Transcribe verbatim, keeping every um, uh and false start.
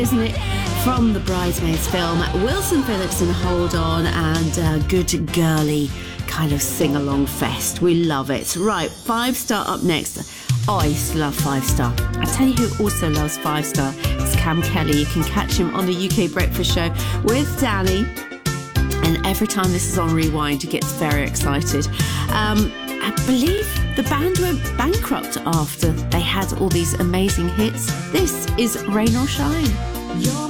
isn't it? From the Bridesmaids film, Wilson Phillips and Hold On, and uh, Good Girly kind of sing-along fest. We love it. Right, Five Star up next. Oh, I used to love Five Star. I tell you who also loves Five Star. It's Cam Kelly. You can catch him on the U K Breakfast Show with Danny. And every time this is on Rewind, he gets very excited. Um, I believe the band went bankrupt after they had all these amazing hits. This is Rain or Shine. You're